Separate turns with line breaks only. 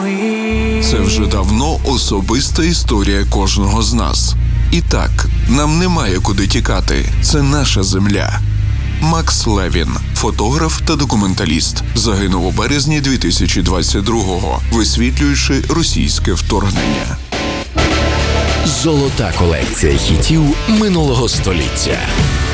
Це вже давно особиста історія кожного з нас. І так, нам немає куди тікати. Це наша земля. Макс Левін, фотограф та документаліст, загинув у березні 2022-го, висвітлюючи російське вторгнення.
Золота колекція хітів минулого століття.